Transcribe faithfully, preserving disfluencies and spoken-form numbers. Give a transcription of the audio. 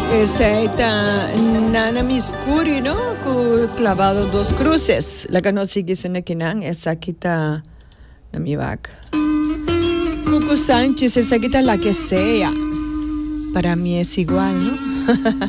Esa ita nana miskuri, ¿no? Ku clavado dos cruces. La que no sigue en equinan, esa quita na mi vaca. Cucu Sánchez, esa quita la que sea. Para mí es igual, ¿no?